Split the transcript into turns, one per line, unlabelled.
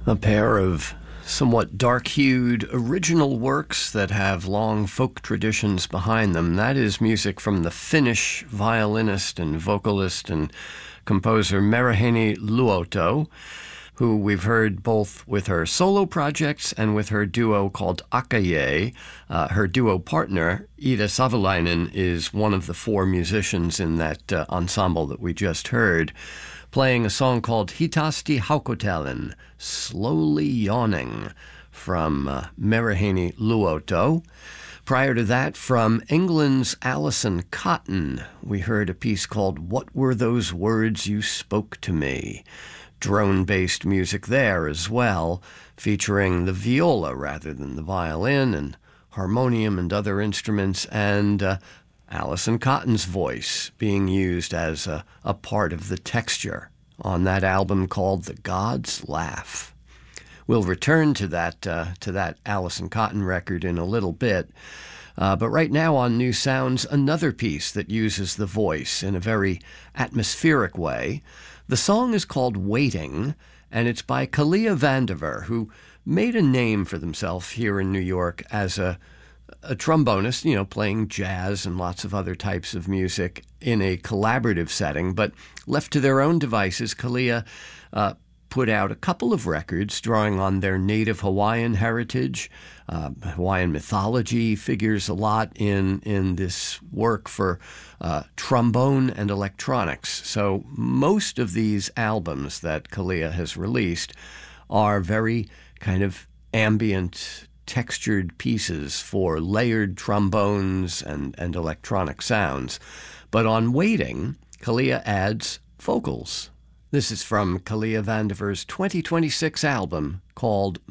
A pair of somewhat dark-hued original works that have long folk traditions behind them. That is music from the Finnish violinist and vocalist and composer Meriheni Luoto, who we've heard both with her solo projects and with her duo called Akaye. Her duo partner, Ida Savolainen, is one of the four musicians in that ensemble that we just heard, playing a song called Hitaasti Haukotellen, Slowly Yawning, from Meriheni Luoto. Prior to that, from England's Alison Cotton, we heard a piece called What Were Those Words You Spoke to Me? Drone-based music there as well, featuring the viola rather than the violin, and harmonium and other instruments, and Alison Cotton's voice being used as a part of the texture on that album called The Gods Laugh. We'll return to that Alison Cotton record in a little bit, but right now on New Sounds, another piece that uses the voice in a very atmospheric way. The song is called Waiting, and it's by Kalia Vandiver, who made a name for themselves here in New York as a trombonist, playing jazz and lots of other types of music in a collaborative setting. But left to their own devices, Kalia put out a couple of records drawing on their native Hawaiian heritage. Hawaiian mythology figures a lot in this work for trombone and electronics. So most of these albums that Kalia has released are very kind of ambient, textured pieces for layered trombones and electronic sounds. But on Waiting, Kalia adds vocals. This is from Kalia Vandiver's 2026 album called